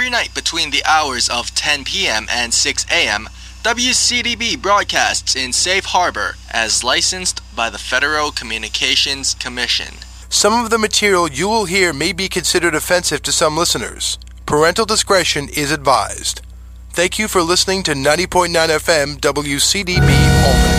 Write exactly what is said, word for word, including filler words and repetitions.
Every night between the hours of ten p.m. and six a.m., W C D B broadcasts in Safe Harbor as licensed by the Federal Communications Commission. Some of the material you will hear may be considered offensive to some listeners. Parental discretion is advised. Thank you for listening to ninety point nine F M W C D B Albany.